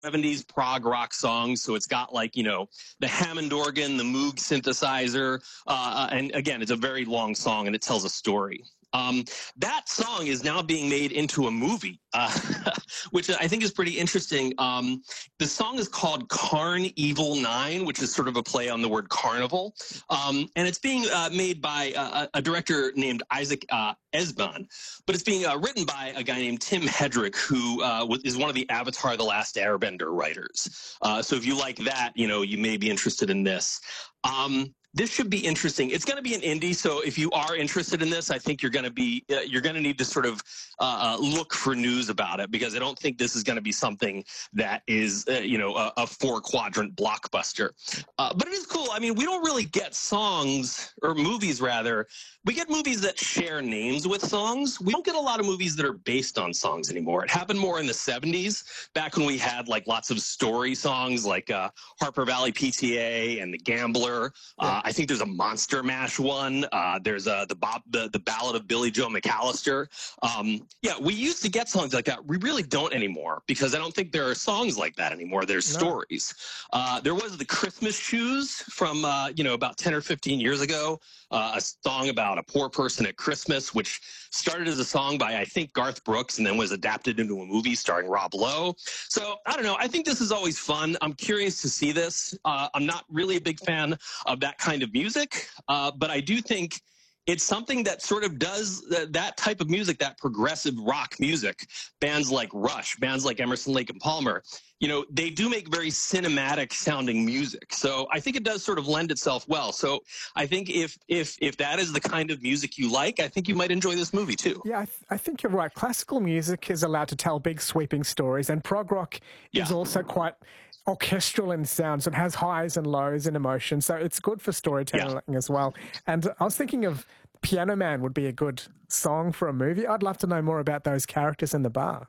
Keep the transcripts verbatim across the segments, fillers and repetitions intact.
seventies prog rock songs. So it's got like, you know, the Hammond organ, the Moog synthesizer. Uh, and again, it's a very long song and it tells a story. Um, that song is now being made into a movie, uh, which I think is pretty interesting. Um, the song is called Carn Evil Nine, which is sort of a play on the word carnival. Um, and it's being uh, made by a, a director named Isaac uh, Esban, but it's being uh, written by a guy named Tim Hedrick, who uh, is one of the Avatar: The Last Airbender writers. Uh, so if you like that, you know, you may be interested in this. Um, This should be interesting. It's going to be an indie, so if you are interested in this, I think you're going to be uh, you're going to need to sort of uh, look for news about it, because I don't think this is going to be something that is uh, you know a, a four quadrant blockbuster. Uh, but it is cool. I mean, we don't really get songs or movies rather. We get movies that share names with songs. We don't get a lot of movies that are based on songs anymore. It happened more in the seventies, back when we had like lots of story songs like uh, Harper Valley P T A and The Gambler. Uh, I think there's a Monster Mash one. Uh, there's uh, the, Bob, the the Ballad of Billy Joe McAllister. Um, yeah, we used to get songs like that. We really don't anymore, because I don't think there are songs like that anymore. There's no. stories. Uh, there was the Christmas Shoes from uh, you know about ten or fifteen years ago. Uh, a song about a poor person at Christmas, which started as a song by, I think, Garth Brooks, and then was adapted into a movie starring Rob Lowe. So, I don't know. I think this is always fun. I'm curious to see this. Uh, I'm not really a big fan of that kind of music, uh, but I do think it's something that sort of does th- that type of music, that progressive rock music. Bands like Rush, bands like Emerson, Lake and Palmer, you know, they do make very cinematic sounding music. So I think it does sort of lend itself well. So I think if if if that is the kind of music you like, I think you might enjoy this movie too. Yeah, I, th- I think you're right. Classical music is allowed to tell big sweeping stories, and prog rock yeah. is also quite orchestral in sound, so it has highs and lows in emotion, so it's good for storytelling yeah. as well. And I was thinking of Piano Man would be a good song for a movie. I'd love to know more about those characters in the bar.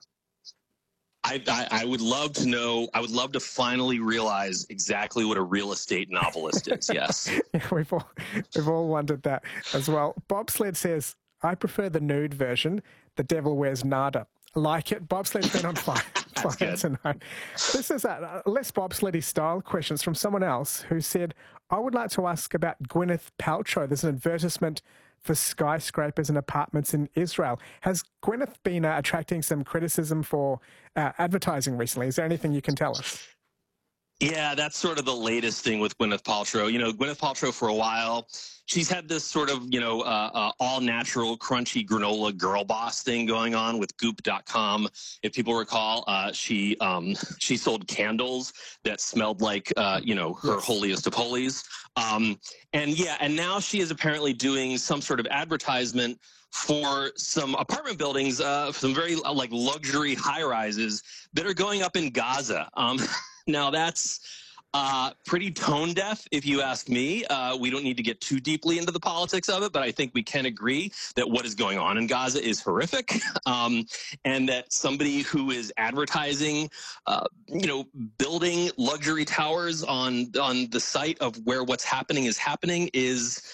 I, I, I would love to know, I would love to finally realize exactly what a real estate novelist is, yes. Yeah, we've all, we've all wondered that as well. Bobsled says, I prefer the nude version. The Devil Wears Nada. Like it. Bobsled's been on fire. fire tonight. This is a less bobsleddy style questions from someone else who said, I would like to ask about Gwyneth Paltrow. There's an advertisement for skyscrapers and apartments in Israel. Has Gwyneth been uh, attracting some criticism for uh, advertising recently? Is there anything you can tell us? Yeah, that's sort of the latest thing with Gwyneth Paltrow. You know, Gwyneth Paltrow for a while, she's had this sort of, you know, uh, uh, all-natural, crunchy granola girl boss thing going on with Goop dot com. If people recall, uh, she um, she sold candles that smelled like, uh, you know, her yes. holiest of holies. Um, and yeah, and now she is apparently doing some sort of advertisement for some apartment buildings, uh, some very uh, like luxury high-rises that are going up in Gaza. Um, now that's uh, pretty tone deaf, if you ask me. Uh, we don't need to get too deeply into the politics of it, but I think we can agree that what is going on in Gaza is horrific, um, and that somebody who is advertising, uh, you know, building luxury towers on on the site of where what's happening is happening is,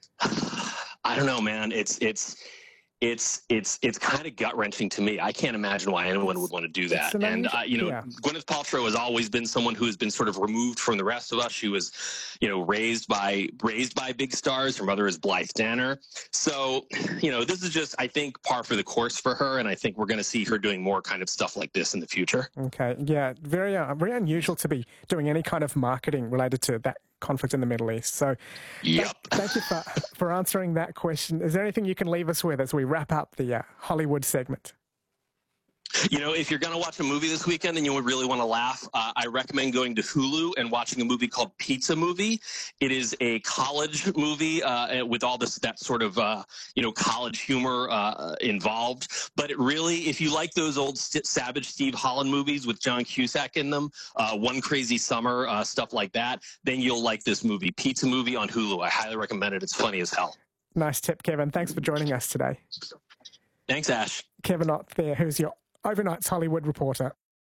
I don't know, man. It's it's. It's it's it's kind of gut wrenching to me. I can't imagine why anyone would want to do that. And uh, you know, yeah. Gwyneth Paltrow has always been someone who has been sort of removed from the rest of us. She was, you know, raised by raised by big stars. Her mother is Blythe Danner. So, you know, this is just, I think, par for the course for her. And I think we're going to see her doing more kind of stuff like this in the future. Okay, yeah, very uh, very unusual to be doing any kind of marketing related to that conflict in the Middle East. So yep. thank, thank you for, for answering that question. Is there anything you can leave us with as we wrap up the uh, Hollywood segment? You know, if you're going to watch a movie this weekend and you would really want to laugh, uh, I recommend going to Hulu and watching a movie called Pizza Movie. It is a college movie uh, with all this that sort of, uh, you know, college humor uh, involved. But it really, if you like those old St- Savage Steve Holland movies with John Cusack in them, uh, One Crazy Summer, uh, stuff like that, then you'll like this movie. Pizza Movie on Hulu. I highly recommend it. It's funny as hell. Nice tip, Kevin. Thanks for joining us today. Thanks, Ash. Kevin Ott there, who's your Overnight's Hollywood reporter.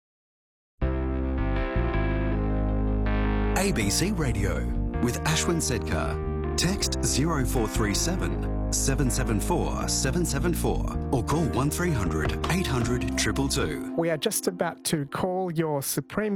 A B C Radio with Ashwin Sedkar. Text zero four three seven, seven seven four, seven seven four or call one three hundred, eight hundred, two two two. We are just about to call your Supreme